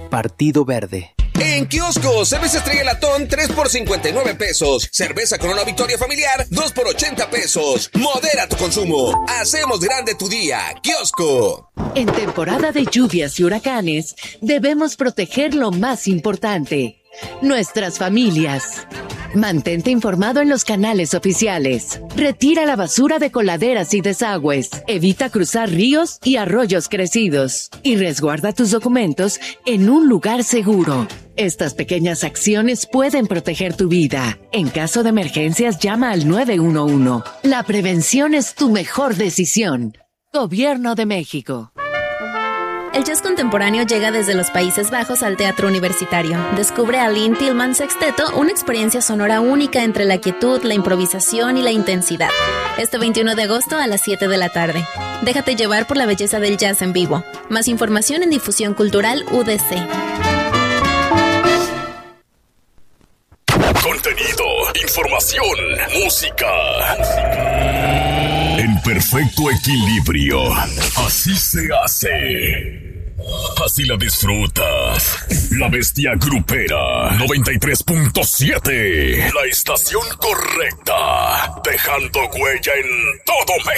Partido Verde. En Kiosco, cerveza Estrella Latón 3 por 59 pesos. Cerveza Corona Victoria Familiar 2 por 80 pesos. Modera tu consumo. Hacemos grande tu día. Kiosco. En temporada de lluvias y huracanes, debemos proteger lo más importante: nuestras familias. Mantente informado en los canales oficiales. Retira la basura de coladeras y desagües. Evita cruzar ríos y arroyos crecidos. Y resguarda tus documentos en un lugar seguro. Estas pequeñas acciones pueden proteger tu vida. En caso de emergencias, llama al 911. La prevención es tu mejor decisión. Gobierno de México. El jazz contemporáneo llega desde los Países Bajos al Teatro Universitario. Descubre a Lynn Tillman Sexteto, una experiencia sonora única entre la quietud, la improvisación y la intensidad. Este 21 de agosto a las 7 de la tarde. Déjate llevar por la belleza del jazz en vivo. Más información en Difusión Cultural UDC. Contenido, información, música. En perfecto equilibrio. Así se hace. Así la disfrutas. La Bestia Grupera 93.7. La estación correcta. Dejando huella en todo México.